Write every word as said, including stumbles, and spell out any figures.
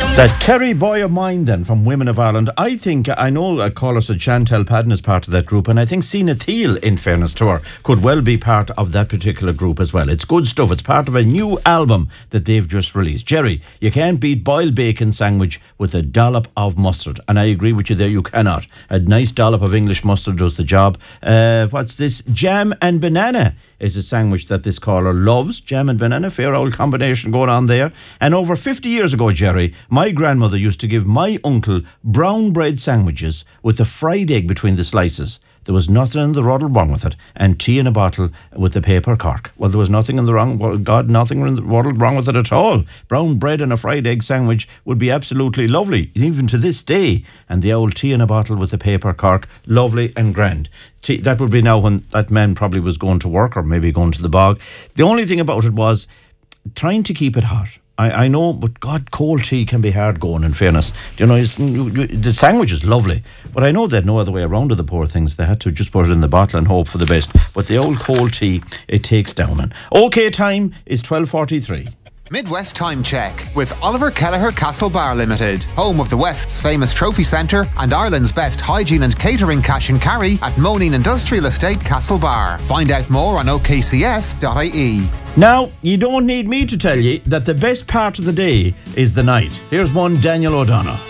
That Kerry Boy of Mine then from Women of Ireland. I think, I know a caller said Chantal Padden is part of that group, and I think Sina Thiel, in fairness to her, could well be part of that particular group as well. It's good stuff. It's part of a new album that they've just released. Jerry, you can't beat boiled bacon sandwich with a dollop of mustard. And I agree with you there, you cannot. A nice dollop of English mustard does the job. Uh, what's this? Jam and banana is a sandwich that this caller loves. Jam and banana, fair old combination going on there. And over fifty years ago, Jerry, my grandmother used to give my uncle brown bread sandwiches with a fried egg between the slices. There was nothing in the world wrong with it. And tea in a bottle with a paper cork. Well, there was nothing in the wrong, well, God, nothing in the world wrong with it at all. Brown bread and a fried egg sandwich would be absolutely lovely, even to this day. And the old tea in a bottle with a paper cork, lovely and grand. Tea, that would be now when that man probably was going to work or maybe going to the bog. The only thing about it was trying to keep it hot. I, I know, but God, cold tea can be hard going, in fairness. You know, it's, you, you, the sandwich is lovely, but I know they had no other way around to the poor things. They had to just put it in the bottle and hope for the best. But the old cold tea, it takes down. And OK, time is twelve forty-three. Midwest Time Check with Oliver Kelleher Castle Bar Limited, home of the West's famous trophy centre and Ireland's best hygiene and catering cash and carry at Moneen Industrial Estate Castle Bar. Find out more on o k c s dot i e. Now, you don't need me to tell you that the best part of the day is the night. Here's one Daniel O'Donnell.